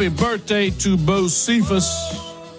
Happy birthday to Bocephus.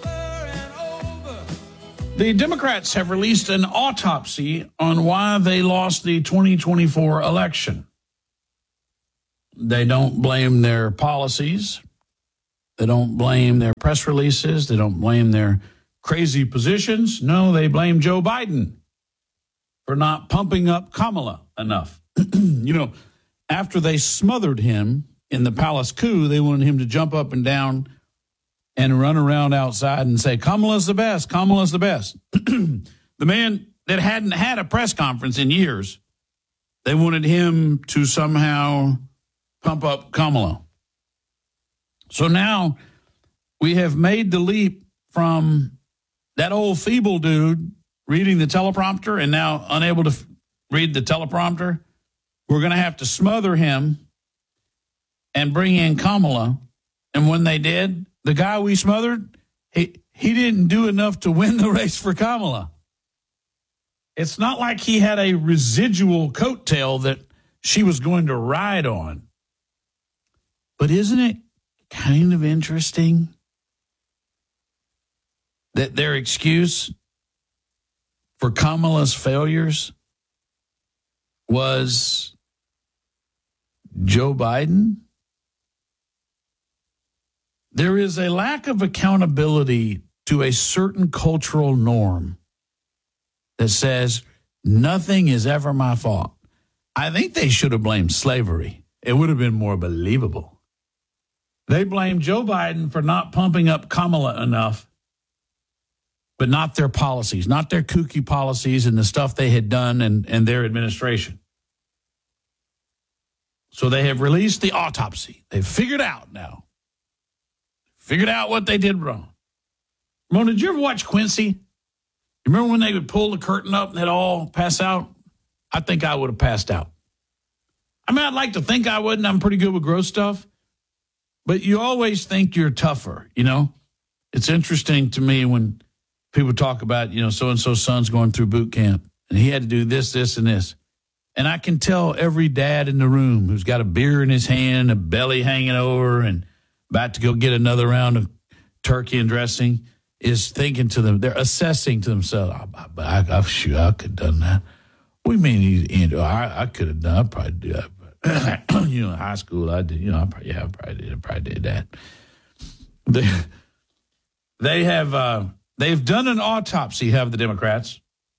The Democrats have released an autopsy on why they lost the 2024 election. They don't blame their policies. They don't blame their press releases. They don't blame their crazy positions. No, they blame Joe Biden for not pumping up Kamala enough. After they smothered him in the palace coup, they wanted him to jump up and down and run around outside and say, Kamala's the best, Kamala's the best. The man that hadn't had a press conference in years, they wanted him to somehow pump up Kamala. So now we have made the leap from that old feeble dude reading the teleprompter and now unable to read the teleprompter. We're going to have to smother him and bring in Kamala. And when they did, the guy we smothered, he didn't do enough to win the race for Kamala. It's not like he had a residual coattail that she was going to ride on. But isn't it kind of interesting that their excuse for Kamala's failures was Joe Biden? There is a lack of accountability to a certain cultural norm that says nothing is ever my fault. I think they should have blamed slavery. It would have been more believable. They blamed Joe Biden for not pumping up Kamala enough, but not their policies, not their kooky policies and the stuff they had done and their administration. So they have released the autopsy. They've figured out now. Figured out what they did wrong. Ramon, did you ever watch Quincy? You remember when they would pull the curtain up and they'd all pass out? I think I would have passed out. I mean, I'd like to think I wouldn't. I'm pretty good with gross stuff. But you always think you're tougher, It's interesting to me when people talk about, so-and-so's son's going through boot camp, and he had to do this, this, and this. And I can tell every dad in the room who's got a beer in his hand, a belly hanging over, and about to go get another round of turkey and dressing, is thinking to them, they're assessing to themselves, I could have done that. What do you mean, I could have done, I'd probably do that. In high school, I did, I probably did that. They've done an autopsy, have the Democrats.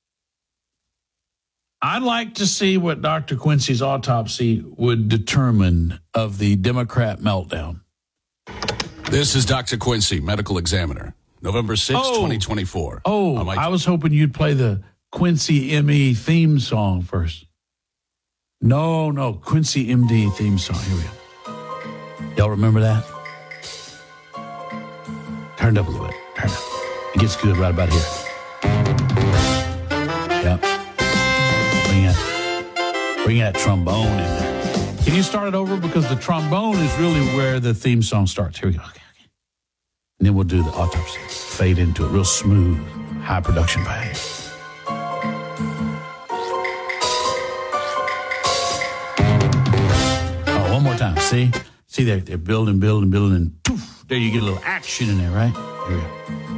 I'd like to see what Dr. Quincy's autopsy would determine of the Democrat meltdown. This is Dr. Quincy, medical examiner, November 6, 2024. I was hoping you'd play the Quincy ME theme song first. No, Quincy MD theme song. Here we go. Y'all remember that? Turn it up a little bit. Turn it up. It gets good right about here. Yep. Bring that trombone in there. Can you start it over? Because the trombone is really where the theme song starts. Here we go. Okay. And then we'll do the autopsy. Fade into it real smooth. High production value. Oh, one more time. See, they're building, and poof, there you get a little action in there, right? Here we go.